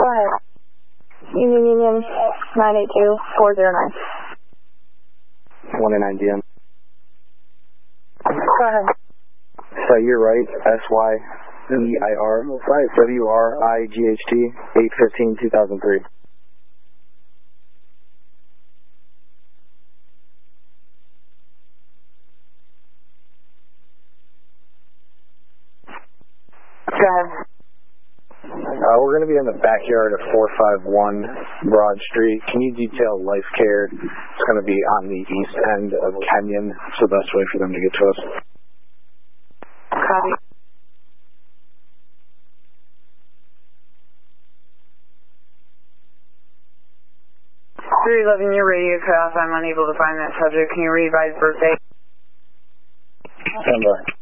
ahead. Union 982-409. 109 DM. Go ahead. So you're right, SYEIR-WRIGHT, 8/15/2003. Go ahead. We're going to be in the backyard of 451 Broad Street. Can you detail Life Care? It's going to be on the east end of Kenyon. It's the best way for them to get to us. Copy. 311, your radio cut off. I'm unable to find that subject. Can you read by his birthday? Stand by.